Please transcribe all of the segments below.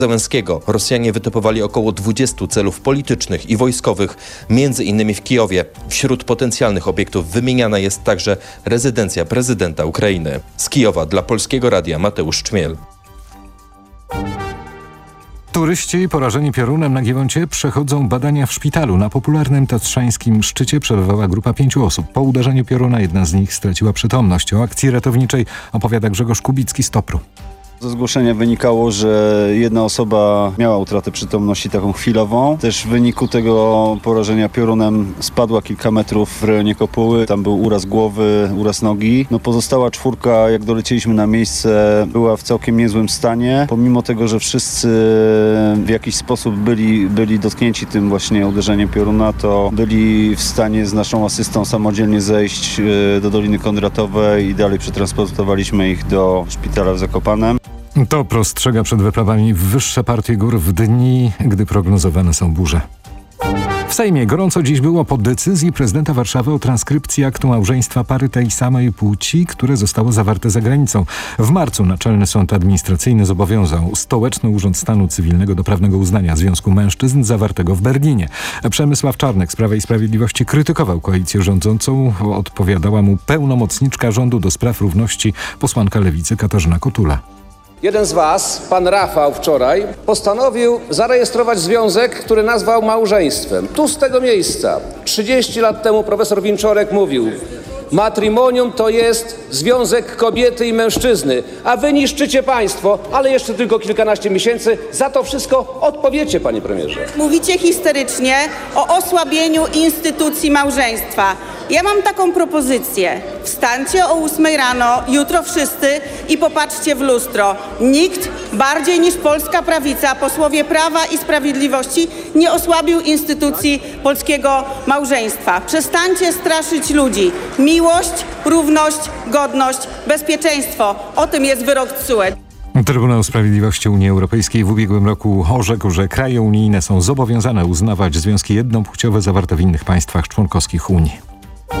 Zełenskiego. Rosjanie wytypowali około 20 celów politycznych i wojskowych, między innymi w Kijowie. Wśród potencjalnych obiektów wymieniana jest także rezydencja prezydenta Ukrainy. Z Kijowa dla Polskiego Radia Mateusz Czmiel. Turyści porażeni piorunem na Giewoncie przechodzą badania w szpitalu. Na popularnym tatrzańskim szczycie przebywała grupa 5 osób. Po uderzeniu pioruna jedna z nich straciła przytomność. O akcji ratowniczej opowiada Grzegorz Kubicki z TOPR-u. Ze zgłoszenia wynikało, że jedna osoba miała utratę przytomności taką chwilową. Też w wyniku tego porażenia piorunem spadła kilka metrów w rejonie kopuły. Tam był uraz głowy, uraz nogi. Pozostała czwórka, jak dolecieliśmy na miejsce, była w całkiem niezłym stanie. Pomimo tego, że wszyscy w jakiś sposób byli dotknięci tym właśnie uderzeniem pioruna, to byli w stanie z naszą asystą samodzielnie zejść do Doliny Kondratowej i dalej przetransportowaliśmy ich do szpitala w Zakopanem. TOPR ostrzega przed wyprawami w wyższe partie gór w dni, gdy prognozowane są burze. W Sejmie gorąco dziś było po decyzji prezydenta Warszawy o transkrypcji aktu małżeństwa pary tej samej płci, które zostało zawarte za granicą. W marcu Naczelny Sąd Administracyjny zobowiązał Stołeczny Urząd Stanu Cywilnego do prawnego uznania związku mężczyzn zawartego w Berlinie. Przemysław Czarnek z Prawa i Sprawiedliwości krytykował koalicję rządzącą. Odpowiadała mu pełnomocniczka rządu do spraw równości, posłanka Lewicy Katarzyna Kotula. Jeden z was, pan Rafał, wczoraj postanowił zarejestrować związek, który nazwał małżeństwem. Tu z tego miejsca 30 lat temu profesor Winczorek mówił: matrimonium to jest związek kobiety i mężczyzny, a wy niszczycie państwo, ale jeszcze tylko kilkanaście miesięcy. Za to wszystko odpowiecie, panie premierze. Mówicie historycznie o osłabieniu instytucji małżeństwa. Ja mam taką propozycję. Wstańcie o 8 rano, jutro wszyscy i popatrzcie w lustro. Nikt bardziej niż polska prawica, posłowie Prawa i Sprawiedliwości nie osłabił instytucji polskiego małżeństwa. Przestańcie straszyć ludzi. Miłość, równość, godność, bezpieczeństwo. O tym jest wyrok TSUE. Trybunał Sprawiedliwości Unii Europejskiej w ubiegłym roku orzekł, że kraje unijne są zobowiązane uznawać związki jednopłciowe zawarte w innych państwach członkowskich Unii.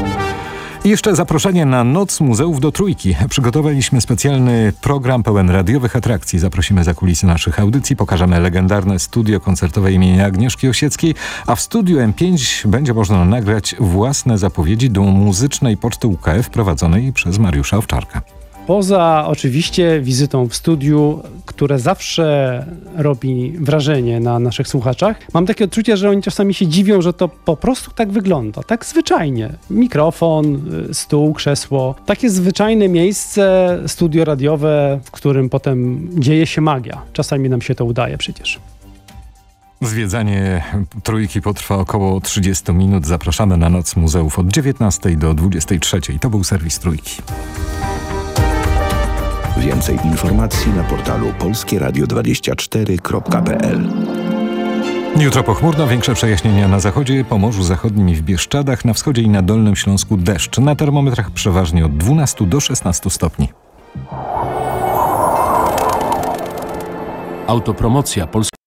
I jeszcze zaproszenie na Noc Muzeów do Trójki. Przygotowaliśmy specjalny program pełen radiowych atrakcji. Zaprosimy za kulisy naszych audycji, pokażemy legendarne studio koncertowe imienia Agnieszki Osieckiej, a w studiu M5 będzie można nagrać własne zapowiedzi do muzycznej poczty UKF prowadzonej przez Mariusza Owczarka. Poza oczywiście wizytą w studiu, które zawsze robi wrażenie na naszych słuchaczach, mam takie odczucie, że oni czasami się dziwią, że to po prostu tak wygląda, tak zwyczajnie. Mikrofon, stół, krzesło. Takie zwyczajne miejsce, studio radiowe, w którym potem dzieje się magia. Czasami nam się to udaje przecież. Zwiedzanie Trójki potrwa około 30 minut. Zapraszamy na Noc Muzeów od 19 do 23. To był serwis Trójki. Więcej informacji na portalu polskieradio24.pl. Jutro pochmurno, większe przejaśnienia na zachodzie, Pomorzu Zachodnim i w Bieszczadach, na wschodzie i na Dolnym Śląsku deszcz. Na termometrach przeważnie od 12 do 16 stopni. Autopromocja